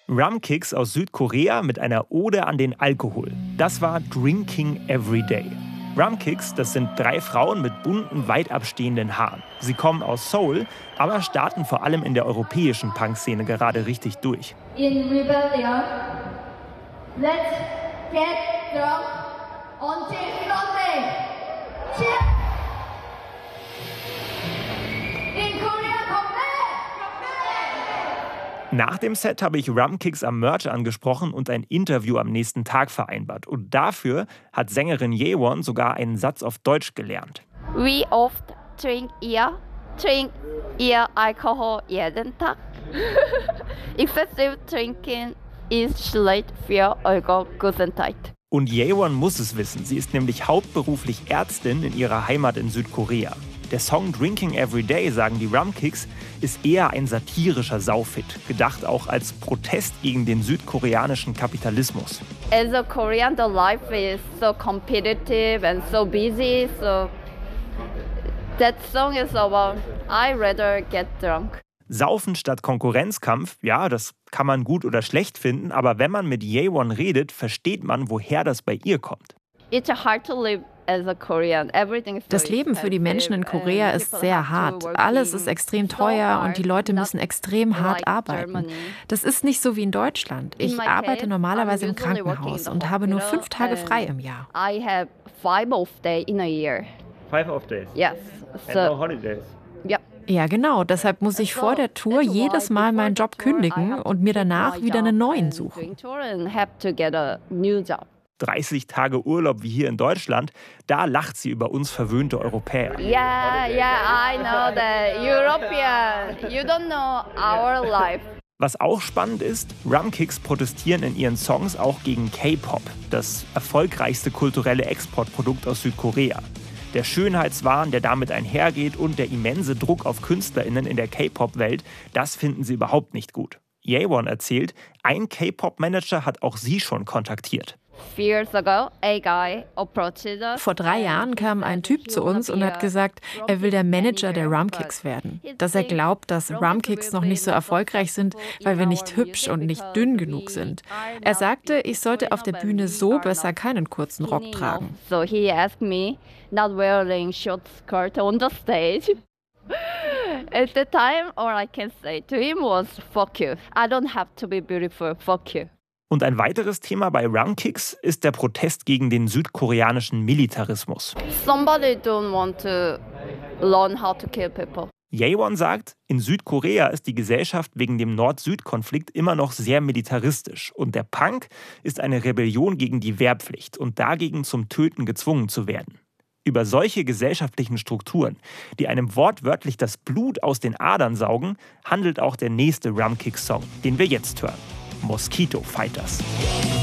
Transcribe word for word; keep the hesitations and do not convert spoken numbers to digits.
Rumkicks aus Südkorea mit einer Ode an den Alkohol. Das war Drinking Every Day. Rumkicks, das sind drei Frauen mit bunten, weit abstehenden Haaren. Sie kommen aus Seoul, aber starten vor allem in der europäischen Punkszene gerade richtig durch. In rebellion, let's get drunk until Sunday. Cheers! In Korea, come back! Nach dem Set habe ich Rumkicks am Merch angesprochen und ein Interview am nächsten Tag vereinbart. Und dafür hat Sängerin Jaewon sogar einen Satz auf Deutsch gelernt. We oft drink ear, drink ear alcohol jeden Tag. Excessive drinking is schlecht für eure Gesundheit. Und Jaewon muss es wissen. Sie ist nämlich hauptberuflich Ärztin in ihrer Heimat in Südkorea. Der Song Drinking Every Day, sagen die Rumkicks, ist eher ein satirischer Saufhit, gedacht auch als Protest gegen den südkoreanischen Kapitalismus. As a Korean, the life is so competitive and so busy, so that song is about I rather get drunk. Saufen statt Konkurrenzkampf, ja, das kann man gut oder schlecht finden, aber wenn man mit Jaewon redet, versteht man, woher das bei ihr kommt. It's hard to live as a Korean. Everything is Das Leben für die Menschen in Korea ist sehr hart. Alles ist extrem teuer und die Leute müssen extrem hart arbeiten. Das ist nicht so wie in Deutschland. Ich arbeite normalerweise im Krankenhaus und habe nur fünf Tage frei im Jahr. I have five off days in a year. Five off days? Yes. And no holidays? Yep. Ja, genau. Deshalb muss ich vor der Tour jedes Mal meinen Job kündigen und mir danach wieder einen neuen suchen. dreißig Tage Urlaub wie hier in Deutschland, da lacht sie über uns verwöhnte Europäer. Yeah, yeah, I know that. European, you don't know our life. Was auch spannend ist, Rumkicks protestieren in ihren Songs auch gegen K-Pop, das erfolgreichste kulturelle Exportprodukt aus Südkorea. Der Schönheitswahn, der damit einhergeht und der immense Druck auf KünstlerInnen in der K-Pop-Welt, das finden sie überhaupt nicht gut. Jaewon erzählt, ein K-Pop-Manager hat auch sie schon kontaktiert. Vor drei Jahren kam ein Typ zu uns und hat gesagt, er will der Manager der Rumkicks werden. Dass er glaubt, dass Rumkicks noch nicht so erfolgreich sind, weil wir nicht hübsch und nicht dünn genug sind. Er sagte, ich sollte auf der Bühne so besser keinen kurzen Rock tragen. So he asked me not wearing short skirt on the stage. At the time, all I can say to him was, fuck you. I don't have to be beautiful, fuck you. Und ein weiteres Thema bei Rumkicks ist der Protest gegen den südkoreanischen Militarismus. Somebody don't want to learn how to kill people. Jaewon sagt, in Südkorea ist die Gesellschaft wegen dem Nord-Süd-Konflikt immer noch sehr militaristisch. Und der Punk ist eine Rebellion gegen die Wehrpflicht und dagegen zum Töten gezwungen zu werden. Über solche gesellschaftlichen Strukturen, die einem wortwörtlich das Blut aus den Adern saugen, handelt auch der nächste Rumkicks-Song, den wir jetzt hören. Mosquito Fighters.